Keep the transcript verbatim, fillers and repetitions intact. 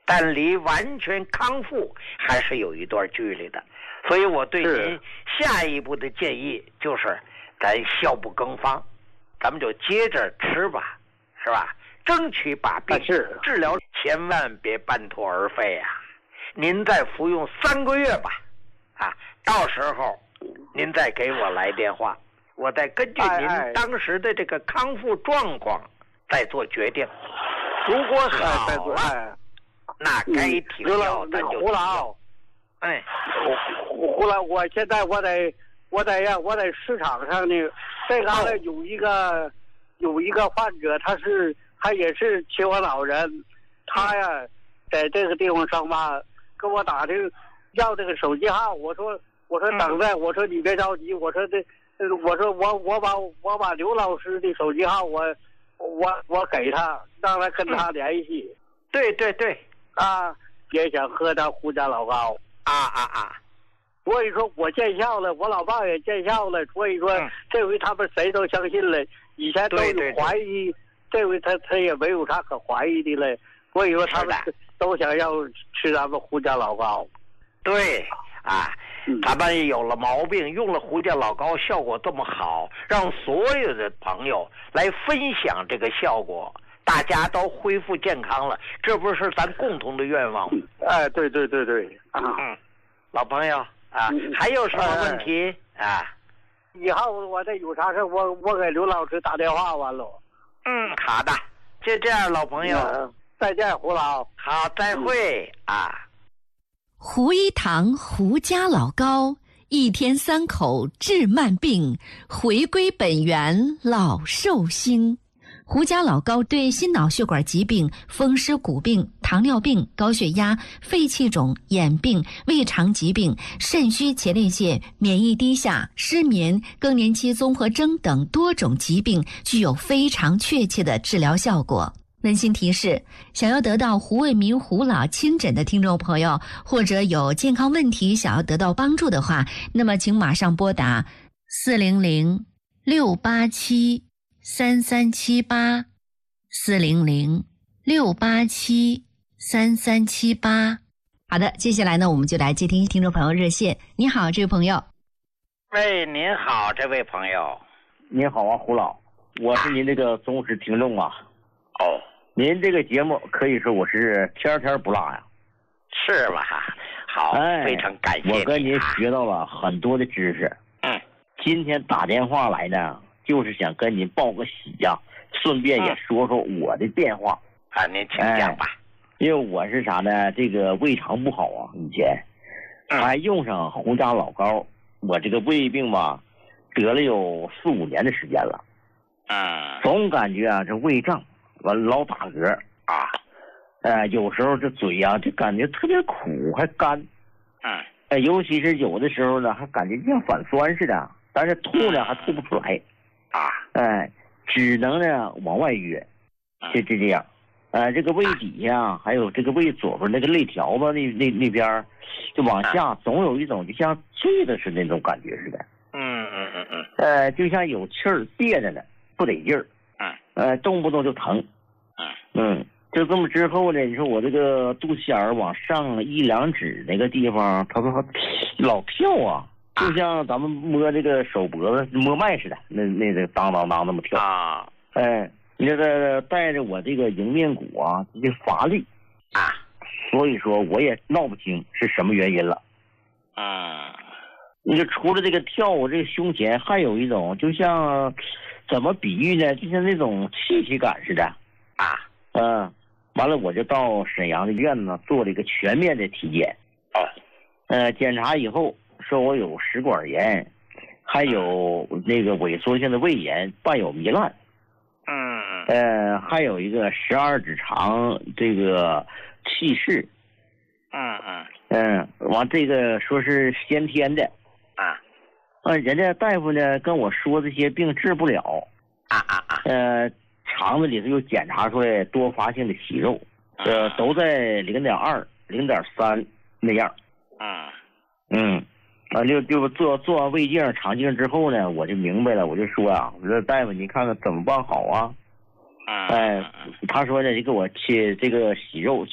但离完全康复还是有一段距离的。所以我对您下一步的建议就是，咱效不更方，咱们就接着吃吧，是吧？争取把病治疗，千万别半途而废啊！您再服用三个月吧，啊，到时候您再给我来电话，我再根据您当时的这个康复状况再做决定。如果好了，那该停药咱就停药。哎， 胡胡了，我现在我在我在呀，我在市场上呢，这嘎达有一个有一个患者，他是他也是秦皇老人，他呀在这个地方上班，跟我打听要这个手机号，我说我说等着，我说你别着急，我说这我说我我把我把刘老师的手机号我我我给他，让他跟他联系。 嗯、对对对， 啊，也想喝点胡家老高。 啊啊啊！ 所以说我见效了，我老爸也见效了，所以说、嗯、这回他们谁都相信了，以前都有怀疑，对对对，这回他他也没有啥可怀疑的了，所以说他们都想要吃咱们胡家老高。 对啊，嗯、咱们有了毛病，用了胡家老高，效果这么好，让所有的朋友来分享这个效果。大家都恢复健康了，这不是咱共同的愿望吗？ 哎，对对对对，啊、 嗯，老朋友啊，嗯、还有什么问题、哎、啊？ 以后我再有啥事，我我给刘老师打电话完了。 嗯，好的，就这样，老朋友， 嗯、再见，胡老。 好，再会、嗯、啊。 胡一堂胡家老高，一天三口治慢病，回归本源老寿星。胡家老高对心脑血管疾病、风湿骨病、糖尿病、高血压、肺气肿、眼病、胃肠疾病、肾虚前列腺、免疫低下、失眠、更年期综合征等多种疾病具有非常确切的治疗效果。温馨提示，想要得到胡卫民胡老亲诊的听众朋友，或者有健康问题想要得到帮助的话，那么请马上拨打四零零六八七三三七八四零零六八七三三七八。好的，接下来呢，我们就来接听听众朋友热线。你好，这位朋友。 喂，您好，这位朋友。 您好啊，胡老，我是您这个忠实听众啊。 哦， 您这个节目可以说我是天天不落呀。 是吧？好，哎、非常感谢你、啊。 我跟您学到了很多的知识。 嗯， 今天打电话来呢，就是想跟您报个喜呀、啊，顺便也说说我的变化。 嗯、啊，您请讲吧、哎。 因为我是啥呢？这个胃肠不好啊，以前， 嗯、 还用上胡家老高，我这个胃病吧，得了有四五年的时间了。 嗯， 总感觉啊，这胃胀，完老打嗝啊， 呃，有时候这嘴呀、啊，就感觉特别苦，还干。 嗯， 呃，尤其是有的时候呢，还感觉像反酸似的。但是吐呢还吐不出来， 啊， 哎，只能呢往外约，就就这样，呃，这个胃底下还有这个胃左边那个肋条子那那那边，就往下总有一种就像坠的似的那种感觉似的， 嗯嗯嗯嗯， 呃，就像有气儿憋着呢，不得劲儿， 嗯， 呃，动不动就疼， 嗯嗯，就这么之后呢，你说我这个肚脐眼儿往上一两指那个地方，他说老跳啊。就像咱们摸这个手脖子摸脉似的，那那个当当当那么跳啊！ 哎，那个带着我这个迎面骨啊，这乏力啊， 所以说我也闹不清是什么原因了。 嗯， 你就除了这个跳，我这个胸前还有一种，就像怎么比喻呢？就像那种气息感似的啊。 嗯，完了我就到沈阳的医院呢做了一个全面的体检。 哦， 呃，检查以后。说我有食管炎，还有那个萎缩性的胃炎，伴有糜烂。 嗯， 呃，还有一个十二指肠这个气室。 嗯嗯嗯，完这个说是先天的。 啊， 啊，人家大夫呢跟我说这些病治不了。 啊啊啊。 呃，肠子里头又检查出来多发性的息肉，呃，都在零点二、零点三那样。 嗯嗯。啊，就就做做完胃镜、肠镜之后呢，我就明白了，我就说啊，我说大夫，你看看怎么办好啊？ 嗯， 哎，他说呢，就给我切这个息肉